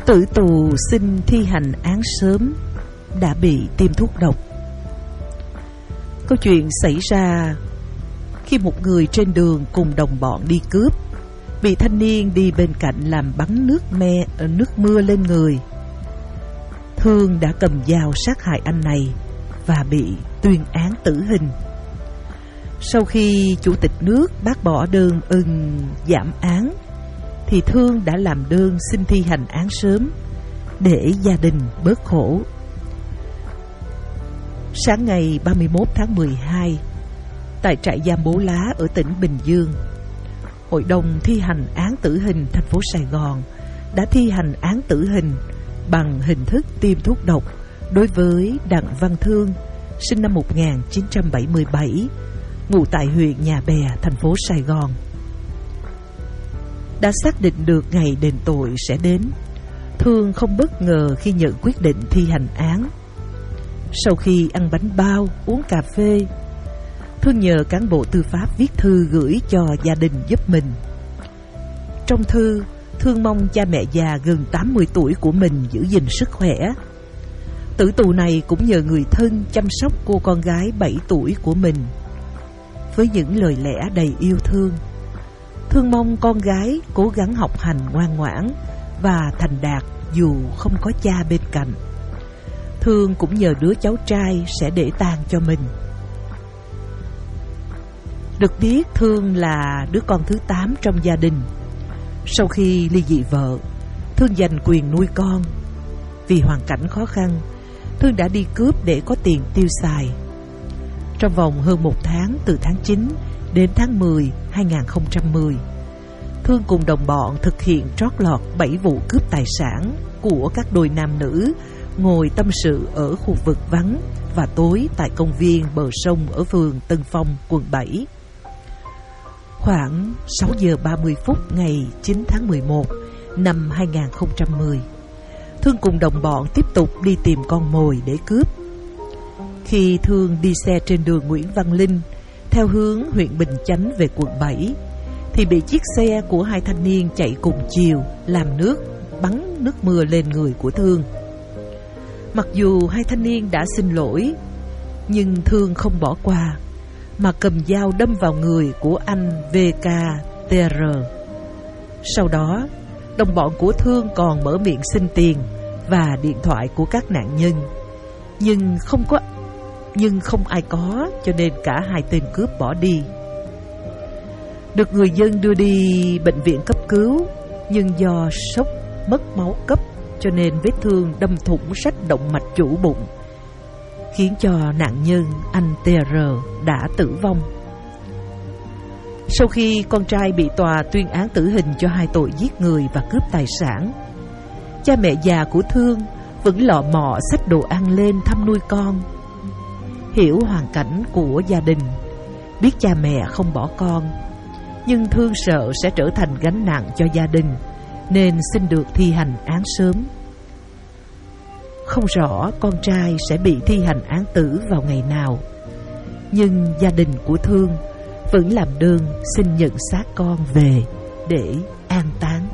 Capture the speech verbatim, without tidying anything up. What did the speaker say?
Tử tù xin thi hành án sớm đã bị tiêm thuốc độc. Câu chuyện xảy ra khi một người trên đường cùng đồng bọn đi cướp bị thanh niên đi bên cạnh làm bắn nước me nước mưa lên người. Thương đã cầm dao sát hại anh này và bị tuyên án tử hình. Sau khi chủ tịch nước bác bỏ đơn ưng giảm án thì Thương đã làm đơn xin thi hành án sớm để gia đình bớt khổ. Sáng ngày ba mươi mốt tháng mười hai, tại trại giam Bố Lá ở tỉnh Bình Dương, Hội đồng thi hành án tử hình thành phố Sài Gòn đã thi hành án tử hình bằng hình thức tiêm thuốc độc đối với Đặng Văn Thương, sinh năm một nghìn chín trăm bảy mươi bảy, ngụ tại huyện Nhà Bè, thành phố Sài Gòn. Đã xác định được ngày đền tội sẽ đến, Thương không bất ngờ khi nhận quyết định thi hành án. Sau khi ăn bánh bao, uống cà phê, Thương nhờ cán bộ tư pháp viết thư gửi cho gia đình giúp mình. Trong thư, Thương mong cha mẹ già gần tám mươi tuổi của mình giữ gìn sức khỏe. Tử tù này cũng nhờ người thân chăm sóc cô con gái bảy tuổi của mình. Với những lời lẽ đầy yêu thương, Thương mong con gái cố gắng học hành ngoan ngoãn và thành đạt dù không có cha bên cạnh. Thương cũng nhờ đứa cháu trai sẽ để tang cho mình. Được biết Thương là đứa con thứ tám trong gia đình. Sau khi ly dị vợ, Thương giành quyền nuôi con. Vì hoàn cảnh khó khăn, Thương đã đi cướp để có tiền tiêu xài. Trong vòng hơn một tháng, từ tháng chín đến tháng mười năm hai nghìn không trăm mười, Thương cùng đồng bọn thực hiện trót lọt bảy vụ cướp tài sản của các đôi nam nữ ngồi tâm sự ở khu vực vắng và tối tại công viên bờ sông ở phường Tân Phong, quận bảy. Khoảng sáu giờ ba mươi phút ngày chín tháng mười một năm hai nghìn không trăm mười, Thương cùng đồng bọn tiếp tục đi tìm con mồi để cướp. Khi Thương đi xe trên đường Nguyễn Văn Linh theo hướng huyện Bình Chánh về quận bảy thì bị chiếc xe của hai thanh niên chạy cùng chiều làm nước bắn nước mưa lên người của Thương. Mặc dù hai thanh niên đã xin lỗi, nhưng Thương không bỏ qua mà cầm dao đâm vào người của anh vê ca tê rờ. Sau đó, đồng bọn của Thương còn mở miệng xin tiền và điện thoại của các nạn nhân, nhưng không có nhưng không ai có, cho nên cả hai tên cướp bỏ đi. Được người dân đưa đi bệnh viện cấp cứu, nhưng do sốc mất máu cấp cho nên vết thương đâm thủng rách động mạch chủ bụng, khiến cho nạn nhân anh tê rờ đã tử vong. Sau khi con trai bị tòa tuyên án tử hình cho hai tội giết người và cướp tài sản, cha mẹ già của Thương vẫn lọ mọ xách đồ ăn lên thăm nuôi con. Hiểu hoàn cảnh của gia đình, biết cha mẹ không bỏ con, nhưng Thương sợ sẽ trở thành gánh nặng cho gia đình nên xin được thi hành án sớm. Không rõ con trai sẽ bị thi hành án tử vào ngày nào, nhưng gia đình của Thương vẫn làm đơn xin nhận xác con về để an táng.